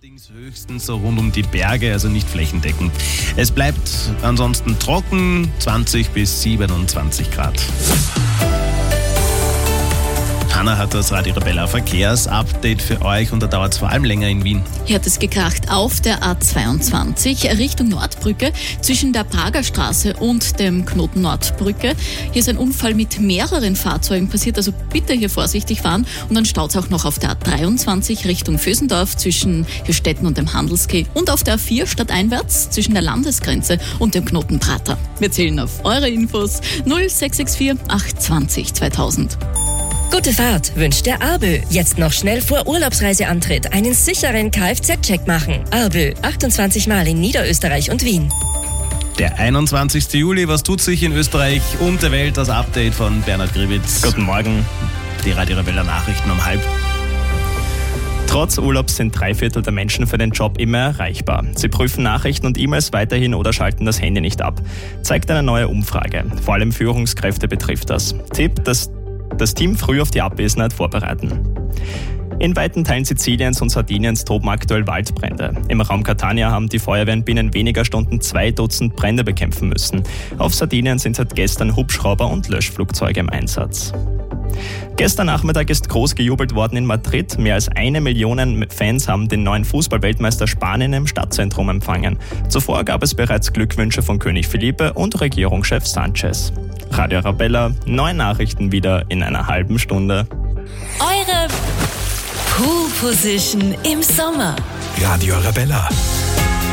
Allerdings höchstens so rund um die Berge, also nicht flächendeckend. Es bleibt ansonsten trocken, 20 bis 27 Grad. Hanna hat das Radio Arabella Verkehrsupdate für euch und da dauert es vor allem länger in Wien. Hier hat es gekracht auf der A22 Richtung Nordbrücke zwischen der Prager Straße und dem Knoten Nordbrücke. Hier ist ein Unfall mit mehreren Fahrzeugen passiert, also bitte hier vorsichtig fahren. Und dann staut es auch noch auf der A23 Richtung Vösendorf zwischen Hirstetten und dem Handelskeh und auf der A4 stadteinwärts zwischen der Landesgrenze und dem Knoten Prater. Wir zählen auf eure Infos 0664 820 2000. Gute Fahrt wünscht der ARBÖ. Jetzt noch schnell vor Urlaubsreiseantritt einen sicheren Kfz-Check machen. ARBÖ, 28 Mal in Niederösterreich und Wien. Der 21. Juli, was tut sich in Österreich und der Welt? Das Update von Bernhard Gribitz. Guten Morgen. Die Radio Arabella Nachrichten um 12:30. Trotz Urlaubs sind 3/4 der Menschen für den Job immer erreichbar. Sie prüfen Nachrichten und E-Mails weiterhin oder schalten das Handy nicht ab, zeigt eine neue Umfrage. Vor allem Führungskräfte betrifft das. Tipp, das Team früh auf die Abwesenheit vorbereiten. In weiten Teilen Siziliens und Sardiniens toben aktuell Waldbrände. Im Raum Catania haben die Feuerwehren binnen weniger Stunden 2 Dutzend Brände bekämpfen müssen. Auf Sardinien sind seit gestern Hubschrauber und Löschflugzeuge im Einsatz. Gestern Nachmittag ist groß gejubelt worden in Madrid. Mehr als 1 Million Fans haben den neuen Fußballweltmeister Spanien im Stadtzentrum empfangen. Zuvor gab es bereits Glückwünsche von König Felipe und Regierungschef Sanchez. Radio Arabella, neue Nachrichten wieder in einer halben Stunde. Eure Pool Position im Sommer. Radio Arabella.